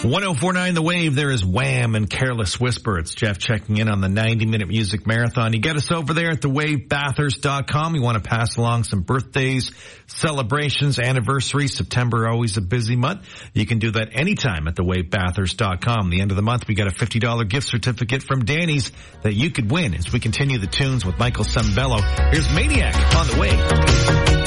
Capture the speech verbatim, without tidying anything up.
one oh four point nine The Wave, there is Wham and Careless Whisper. It's Jeff checking in on the ninety-minute music marathon. You get us over there at the wave bathurst dot com. You want to pass along some birthdays, celebrations, anniversaries. September, always a busy month. You can do that anytime at the wave bathurst dot com. The end of the month, we got a fifty dollars gift certificate from Danny's that you could win as we continue the tunes with Michael Sembello. Here's Maniac on The Wave.